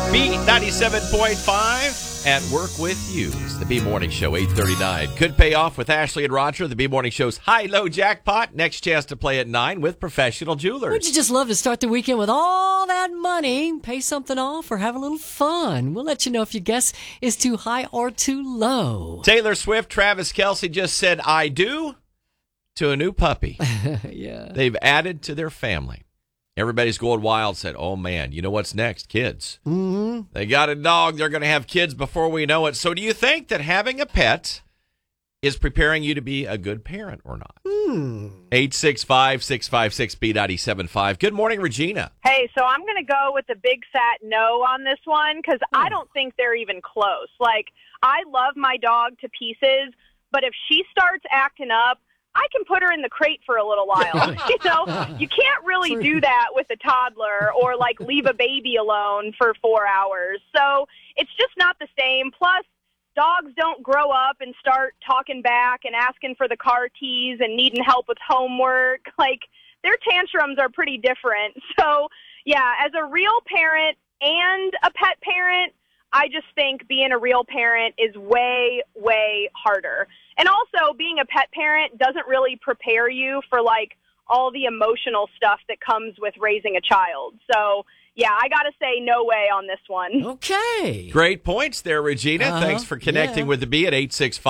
Beat 97.5 at work with you. It's the B Morning Show, 8:39. Could pay off with Ashley and Roger. The B Morning Show's high-low jackpot. Next chance to play at 9 with Professional Jewelers. Would you just love to start the weekend with all that money, pay something off, or have a little fun? We'll let you know if your guess is too high or too low. Taylor Swift, Travis Kelce just said, I do, to a new puppy. Yeah. They've added to their family. Everybody's going wild, said, oh, man, you know what's next? Kids. Mm-hmm. They got a dog. They're going to have kids before we know it. So do you think that having a pet is preparing you to be a good parent or not? 865-656-B975. Good morning, Regina. Hey, so I'm going to go with the big fat no on this one because I don't think they're even close. Like, I love my dog to pieces, but if she starts acting up, I can put her in the crate for a little while. You know, you can't really do that with a toddler or like leave a baby alone for 4 hours. So it's just not the same. Plus, dogs don't grow up and start talking back and asking for the car keys and needing help with homework. Like, their tantrums are pretty different. So, yeah, as a real parent and a pet parent, I just think being a real parent is way, way harder. And also, being a pet parent doesn't really prepare you for, like, all the emotional stuff that comes with raising a child. So, yeah, I got to say no way on this one. Okay. Great points there, Regina. Thanks for connecting with the B at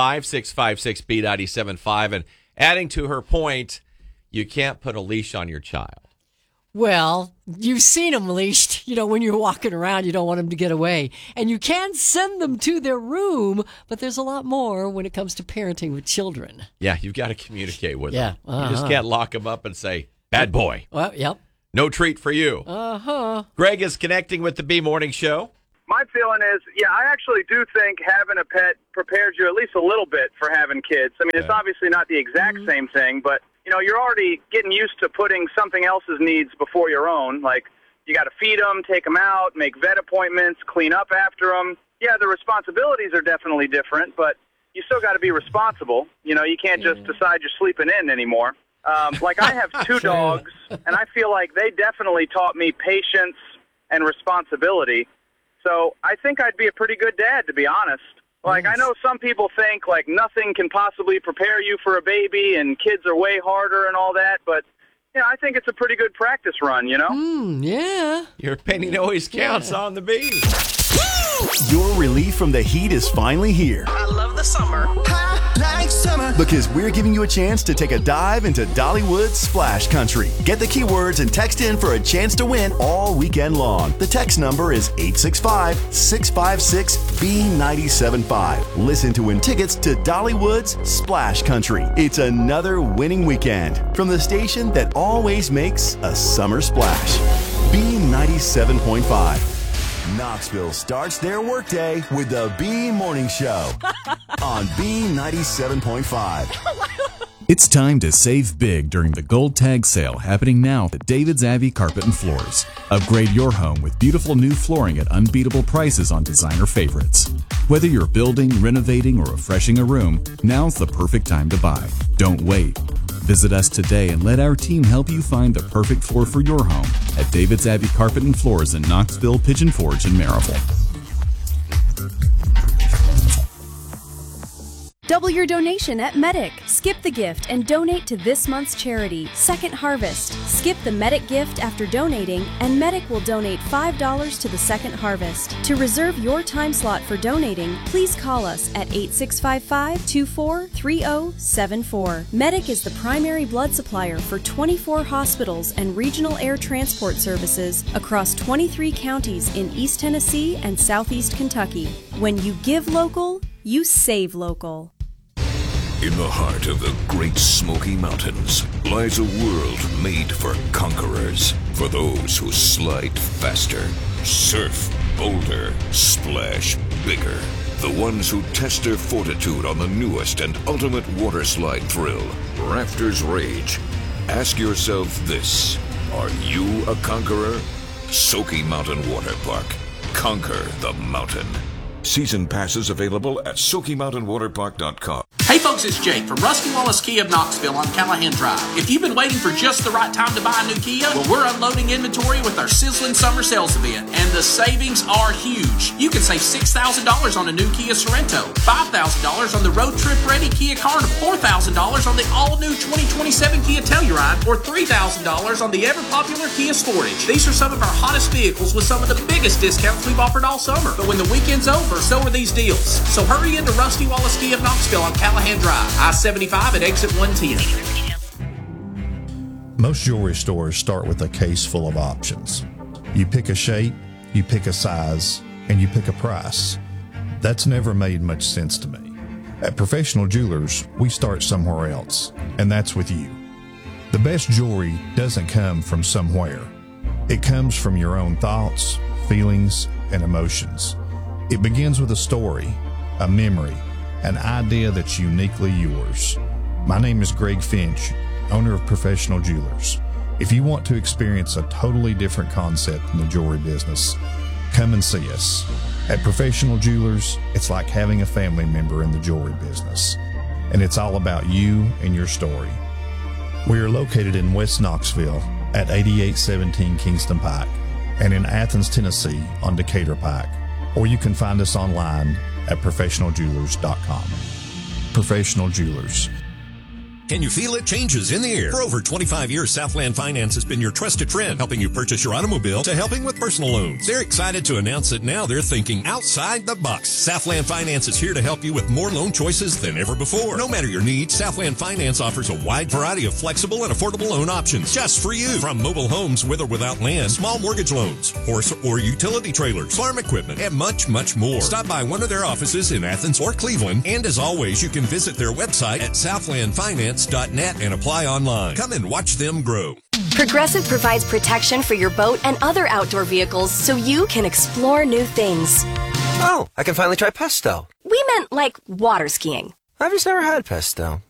865-656-B975. And adding to her point, you can't put a leash on your child. Well, you've seen them leashed. You know, when you're walking around, you don't want them to get away. And you can send them to their room, but there's a lot more when it comes to parenting with children. Yeah, you've got to communicate with them. Uh-huh. You just can't lock them up and say, bad boy. Well, yep. No treat for you. Uh-huh. Greg is connecting with the B Morning Show. My feeling is, I actually do think having a pet prepares you at least a little bit for having kids. I mean, it's obviously not the exact same thing, but, you know, you're already getting used to putting something else's needs before your own. Like, you got to feed them, take them out, make vet appointments, clean up after them. Yeah, the responsibilities are definitely different, but you still got to be responsible. You know, you can't just decide you're sleeping in anymore. Like, I have two dogs, and I feel like they definitely taught me patience and responsibility. So I think I'd be a pretty good dad, to be honest. Like, I know some people think, like, nothing can possibly prepare you for a baby and kids are way harder and all that, but, you know, I think it's a pretty good practice run, you know? Yeah. Your opinion always counts on the B. Your relief from the heat is finally here. I love the summer. I like summer. Because we're giving you a chance to take a dive into Dollywood's Splash Country. Get the keywords and text in for a chance to win all weekend long. The text number is 865-656-B975. Listen to win tickets to Dollywood's Splash Country. It's another winning weekend from the station that always makes a summer splash. B97.5. Knoxville starts their workday with the B Morning Show on B97.5. It's time to save big during the Gold Tag Sale happening now at David's Abbey Carpet and Floors. Upgrade your home with beautiful new flooring at unbeatable prices on designer favorites. Whether you're building, renovating, or refreshing a room, now's the perfect time to buy. Don't wait. Visit us today and let our team help you find the perfect floor for your home at David's Abbey Carpet and Floors in Knoxville, Pigeon Forge, and Maryville. Double your donation at Medic. Skip the gift and donate to this month's charity, Second Harvest. Skip the Medic gift after donating, and Medic will donate $5 to the Second Harvest. To reserve your time slot for donating, please call us at 8655-243074. Medic is the primary blood supplier for 24 hospitals and regional air transport services across 23 counties in East Tennessee and Southeast Kentucky. When you give local, you save local. In the heart of the Great Smoky Mountains lies a world made for conquerors, for those who slide faster, surf bolder, splash bigger, the ones who test their fortitude on the newest and ultimate water slide thrill, Rafters Rage. Ask yourself this: are you a conqueror? Smoky Mountain Water Park. Conquer the mountain. Season passes available at SmokyMountainWaterPark.com. Hey folks, it's Jake from Rusty Wallace Kia of Knoxville on Callahan Drive. If you've been waiting for just the right time to buy a new Kia, well, we're unloading inventory with our sizzling summer sales event, and the savings are huge. You can save $6,000 on a new Kia Sorento, $5,000 on the road trip ready Kia Carnival, $4,000 on the all-new 2027 Kia Telluride, or $3,000 on the ever-popular Kia Sportage. These are some of our hottest vehicles with some of the biggest discounts we've offered all summer. But when the weekend's over, so are these deals. So hurry into Rusty Wallace Kia of Knoxville on Callahan Drive, I-75 at exit 110. Most jewelry stores start with a case full of options. You pick a shape, you pick a size, and you pick a price. That's never made much sense to me. At Professional Jewelers, we start somewhere else, and that's with you. The best jewelry doesn't come from somewhere. It comes from your own thoughts, feelings, and emotions. It begins with a story, a memory, an idea that's uniquely yours. My name is Greg Finch, owner of Professional Jewelers. If you want to experience a totally different concept in the jewelry business, come and see us. At Professional Jewelers, it's like having a family member in the jewelry business, and it's all about you and your story. We are located in West Knoxville at 8817 Kingston Pike and in Athens, Tennessee on Decatur Pike, or you can find us online at professionaljewelers.com. Professional Jewelers. Can you feel it? Changes in the air. For over 25 years, Southland Finance has been your trusted friend, helping you purchase your automobile to helping with personal loans. They're excited to announce that now they're thinking outside the box. Southland Finance is here to help you with more loan choices than ever before. No matter your needs, Southland Finance offers a wide variety of flexible and affordable loan options just for you. From mobile homes with or without land, small mortgage loans, horse or utility trailers, farm equipment, and much, much more. Stop by one of their offices in Athens or Cleveland, and as always, you can visit their website at southlandfinance.net and apply online. Come and watch them grow. Progressive provides protection for your boat and other outdoor vehicles so you can explore new things. Oh, I can finally try Pesto. We meant like water skiing. I've just never had Pesto.